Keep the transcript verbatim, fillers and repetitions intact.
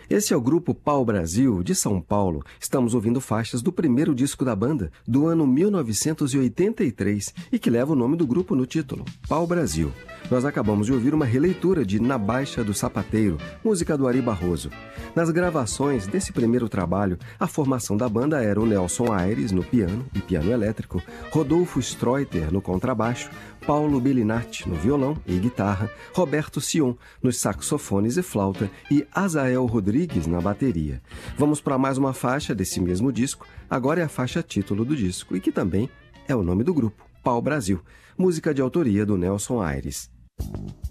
Esse é o grupo Pau Brasil, de São Paulo. Estamos ouvindo faixas do primeiro disco da banda, do ano mil novecentos e oitenta e três, e que leva o nome do grupo no título, Pau Brasil. Nós acabamos de ouvir uma releitura de Na Baixa do Sapateiro, música do Ari Barroso. Nas gravações desse primeiro trabalho, a formação da banda era o Nelson Aires no piano e piano elétrico, Rodolfo Streuter no contrabaixo, Paulo Bellinati no violão e guitarra, Roberto Sion nos saxofones e flauta e Azael Rodrigues na bateria. Vamos para mais uma faixa desse mesmo disco, agora é a faixa título do disco e que também é o nome do grupo, Pau Brasil, música de autoria do Nelson Aires.